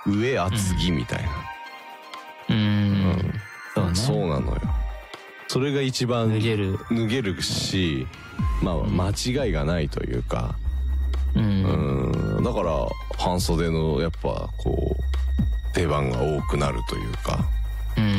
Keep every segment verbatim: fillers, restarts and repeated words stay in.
上厚着みたいな。 うん、うんそうね、 そうなのよ。それが一番脱げる脱げるし、まあ間違いがないというか、 うん、 うんだから半袖のやっぱこう出番が多くなるというか。 うー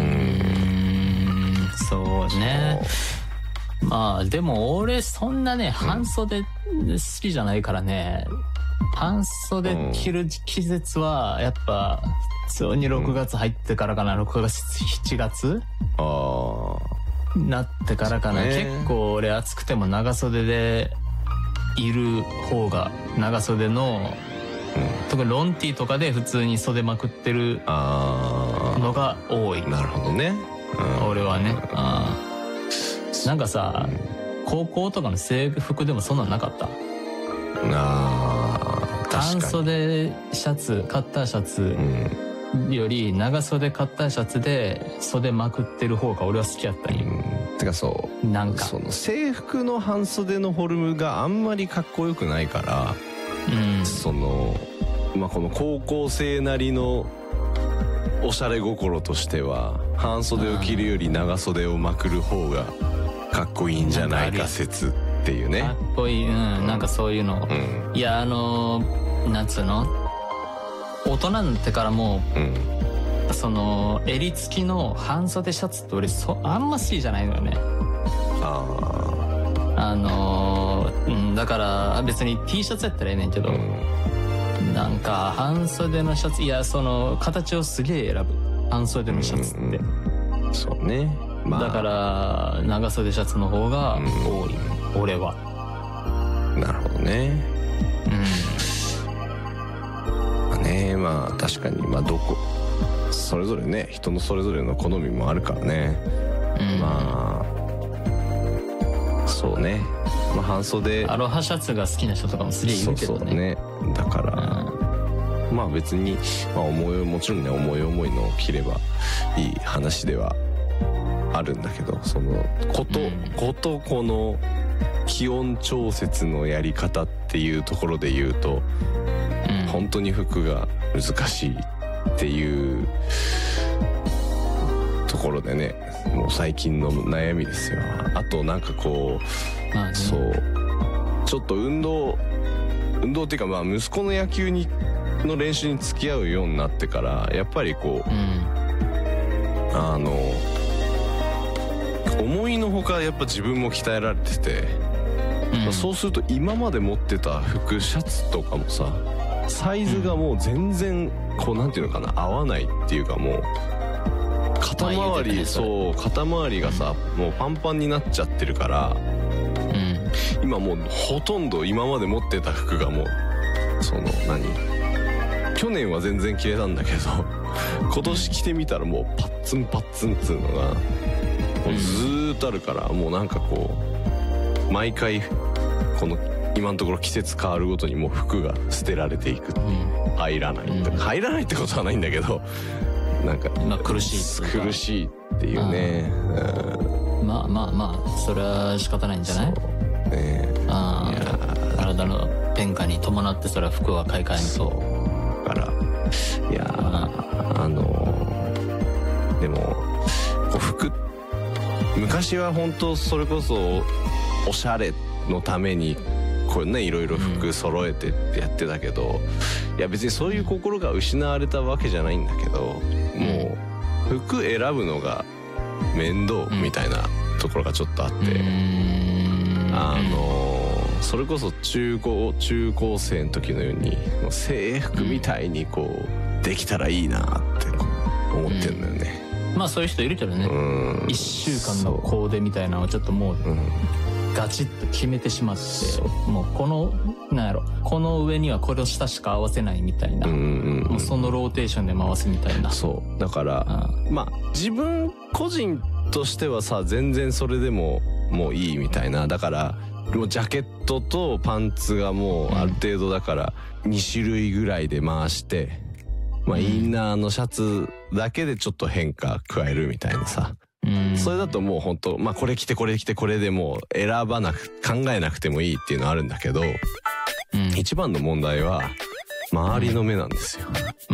んそうね。まあでも俺そんなね半袖好きじゃないからね、半袖着る季節はやっぱ普通にろくがつ入ってからかな、ろくがつしちがつあなってからかな、ね、結構俺暑くても長袖でいる方が、長袖の、うん、特にロンティーとかで普通に袖まくってるのが多い。 なるほどね、 うん、俺はね、あなんかさ、うん、高校とかの制服でもそんなんなかった？ あ半袖シャツ、カッターシャツより長袖カッターシャツで袖まくってる方が俺は好きやったんよ、うん、 てかそうなんかその制服の半袖のフォルムがあんまりかっこよくないから、うん、そのまあこの高校生なりのおしゃれ心としては半袖を着るより長袖をまくる方がかっこいいんじゃないか説っていうね。 かっこいい、うん、うん、なんかそういうの、うん、いやあのなんつうの、大人になってからも、うん、その襟付きの半袖シャツって俺そあんま好きじゃないのよね。ああのー、うん、だから別に T シャツやったらええねんけど、うん、なんか半袖のシャツ、いやその形をすげえ選ぶ半袖のシャツって、うんうん、そうね、 まあ、だから長袖シャツの方が多い、うん、俺は。 なるほどね。うん。ね、まあ確かにまあどこそれぞれね、人のそれぞれの好みもあるからね。うん、まあそうね。まあ半袖。 アロハシャツが好きな人とかもすげえいるけどね。そうそうね。 だから、うん、まあ別にまあ思いもちろんね思い思いの着ればいい話ではあるんだけど、そのこと、うん、ことこの気温調節のやり方っていうところで言うと、うん、本当に服が難しいっていうところでね、もう最近の悩みですよ。あとなんかこう、まあね、そうちょっと運動運動っていうかまあ息子の野球にの練習に付き合うようになってからやっぱりこう、うん、あの思いのほかやっぱ自分も鍛えられてて、うん、そうすると今まで持ってた服シャツとかもさサイズがもう全然こうなんていうのかな合わないっていうか、もう肩周り、まあ、そう肩周りがさ、うん、もうパンパンになっちゃってるから、うん、今もうほとんど今まで持ってた服がもうその何去年は全然着れたんだけど今年着てみたらもうパッツンパッツンっつうのがもうずーっとあるから、もうなんかこう毎回この今のところ季節変わるごとにもう服が捨てられていく、うん、入らない、うん、入らないってことはないんだけどなんか、まあ、苦しい苦しいっていうね、 うん、まあまあまあそれは仕方ないんじゃない？そうね、ああ体の変化に伴ってそれは服は買い替えんと。 そうだからいやあのでもこう服昔は本当それこそおしゃれのためにこうねいろいろ服揃えてってやってたけど、うん、いや別にそういう心が失われたわけじゃないんだけど、もう服選ぶのが面倒みたいなところがちょっとあって、うん、あのそれこそ中高中高生の時のように制服みたいにこうできたらいいなって思ってんだよね。 うん、まあそういう人いるけどね、うん、いっしゅうかんのコーデみたいなのをちょっともう、うん、ガチッと決めてしまって、もうこのなんやろこの上にはこれを下しか合わせないみたいな、うんうんうん、もうそのローテーションで回すみたいな。 そうだから、うん、まあ自分個人としてはさ全然それでももういいみたいな。だからもうジャケットとパンツがもうある程度だからにしゅるいぐらいで回して、まあ、インナーのシャツだけでちょっと変化加えるみたいなさ、うん、それだともう本当まあこれ着てこれ着てこれでもう選ばなく考えなくてもいいっていうのはあるんだけど、うん、一番の問題は周りの目なんですよ。